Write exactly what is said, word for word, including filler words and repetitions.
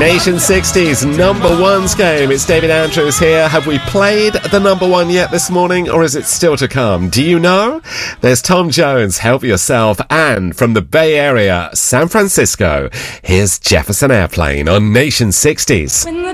Nation sixties number ones game. It's David Andrews here. Have we played the number one yet this morning, or is it still to come? Do you know? There's Tom Jones, Help Yourself, and from the Bay Area, San Francisco, here's Jefferson Airplane on Nation sixties.